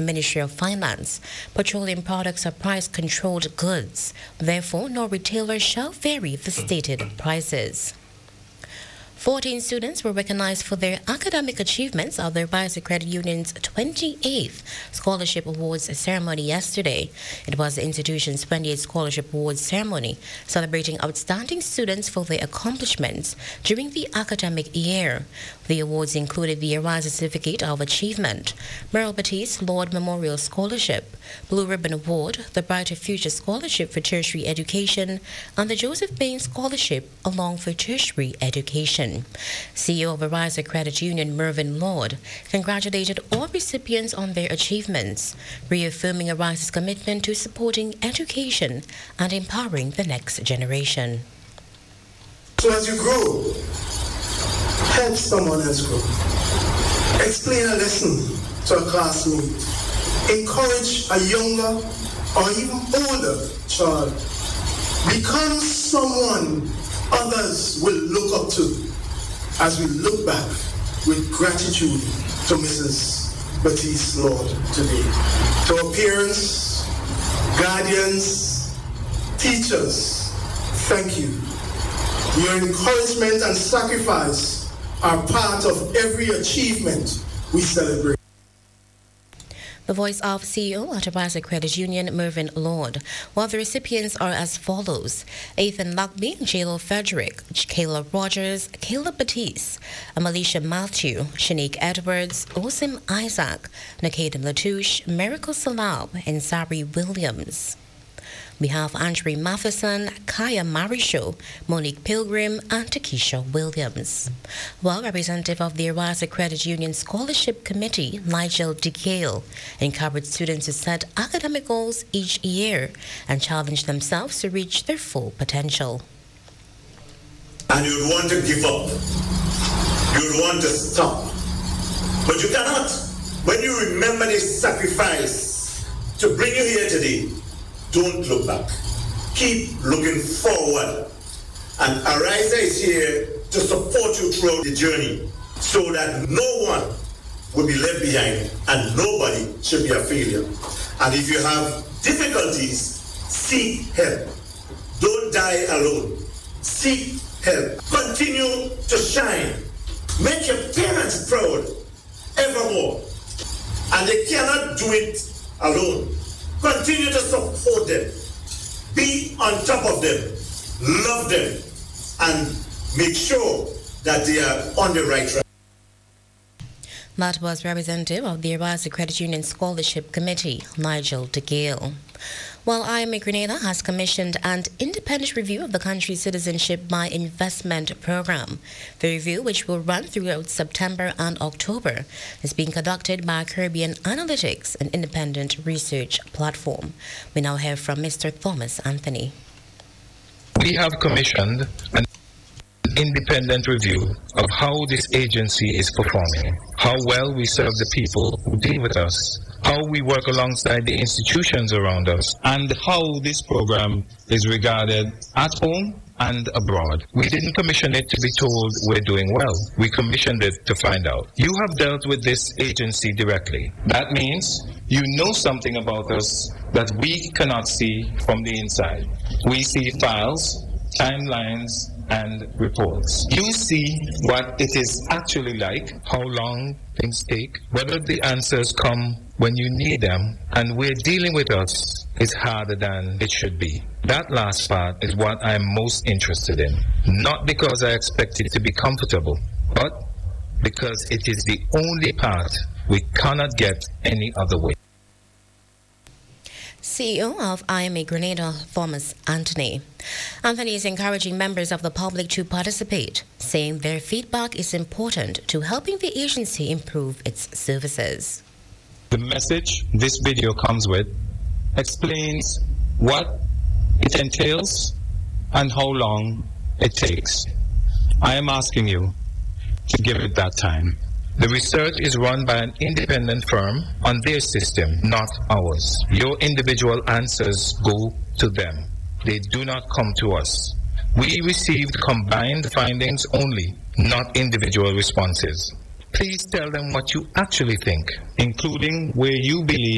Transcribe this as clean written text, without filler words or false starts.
Ministry of Finance, petroleum products are price-controlled goods. Therefore, no retailer shall vary the stated prices. 14 students were recognized for their academic achievements at the Riser Credit Union's 28th Scholarship Awards ceremony yesterday. It was the institution's 28th Scholarship Awards ceremony, celebrating outstanding students for their accomplishments during the academic year. The awards included the Riser Certificate of Achievement, Merle Batiste Lord Memorial Scholarship, Blue Ribbon Award, the Brighter Future Scholarship for Tertiary Education, and the Joseph Bain Scholarship along for Tertiary Education. CEO of Riser Credit Union, Mervyn Lord, congratulated all recipients on their achievements, reaffirming Riser's commitment to supporting education and empowering the next generation. So as you grow, help someone else grow. Explain a lesson to a classmate. Encourage a younger or even older child. Become someone others will look up to as we look back with gratitude to Mrs. Batiste Lord today. To our parents, guardians, teachers, thank you. Your encouragement and sacrifice are part of every achievement we celebrate. The voice of CEO at Riser Credit Union, Mervyn Lord, while the recipients are as follows: Ethan Luckby, J.Lo Frederick, Kayla Rogers, Caleb Batiste, Amalisha Matthew, Shanique Edwards, Osim Isaac, Nakeda Latouche, Miracle Salab, and Sari Williams. We have Andre Matheson, Kaya Marisho, Monique Pilgrim, and Takesha Williams. While representative of the Riser Credit Union Scholarship Committee, Nigel DeGale, encouraged students to set academic goals each year and challenge themselves to reach their full potential. And you'd want to give up. You'd want to stop. But you cannot. When you remember this sacrifice to bring you here today, don't look back. Keep looking forward. And Ariza is here to support you throughout the journey so that no one will be left behind and nobody should be a failure. And if you have difficulties, seek help. Don't die alone. Seek help. Continue to shine. Make your parents proud evermore. And they cannot do it alone. Continue to support them. Be on top of them. Love them. And make sure that they are on the right track. That was representative of the Riser Credit Union Scholarship Committee, Nigel DeGale. While IMA Grenada has commissioned an independent review of the country's citizenship by investment program. The review, which will run throughout September and October, is being conducted by Caribbean Analytics, an independent research platform. We now hear from Mr. Thomas Anthony. We have commissioned an independent review of how this agency is performing, how well we serve the people who deal with us, how we work alongside the institutions around us, and how this program is regarded at home and abroad. We didn't commission it to be told we're doing well. We commissioned it to find out. You have dealt with this agency directly. That means you know something about us that we cannot see from the inside. We see files, timelines, and reports. You see what it is actually like, how long things take, whether the answers come when you need them, and where dealing with us is harder than it should be. That last part is what I'm most interested in. Not because I expect it to be comfortable, but because it is the only path we cannot get any other way. CEO of IMA Grenada, Thomas Anthony. Anthony is encouraging members of the public to participate, saying their feedback is important to helping the agency improve its services. The message this video comes with explains what it entails and how long it takes. I am asking you to give it that time. The research is run by an independent firm on their system, not ours. Your individual answers go to them. They do not come to us. We received combined findings only, not individual responses. Please tell them what you actually think, including where you believe